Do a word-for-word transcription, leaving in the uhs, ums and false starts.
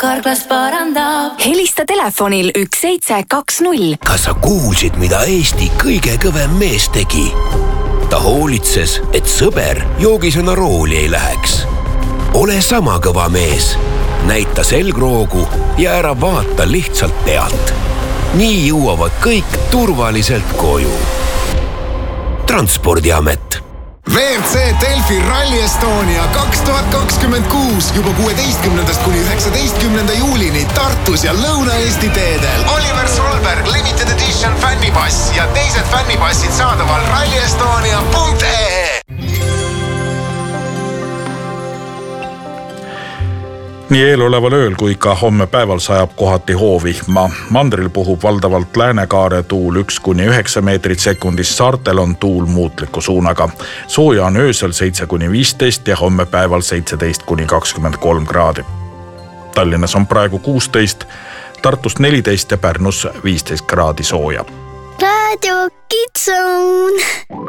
Karklas parandab. Helista telefonil üks seitse kaks null. Kas sa kuulsid, mida Eesti kõige kõvem mees tegi? Ta hoolitses, et sõber joogisena rooli ei läheks. Ole sama kõva mees. Näita selgroogu ja ära vaata lihtsalt pealt. Nii jõuavad kõik turvaliselt koju. Transpordiamet. V R C Delfi Rally Estonia kaks tuhat kakskümmend kuus juba kuueteistkümnendast kuni üheksateistkümnenda juulini Tartus ja Lõuna-Eesti teedel. Oliver Solberg Limited Edition fännipass ja teised fännipassid saadaval rally estonia punkt ee. Nii eeloleval ööl kui ka homme päeval sajab kohati hoovihma. Mandril puhub valdavalt läänekaare tuul üks kuni üheksa meetrit sekundis, saartel on tuul muutliku suunaga. Sooja on öösel seitse kuni viisteist ja homme päeval seitseteist kuni kakskümmend kolm kraadi. Tallinnas on praegu kuusteist, Tartus neliteist ja Pärnus viisteist kraadi sooja. Radio Kitsun.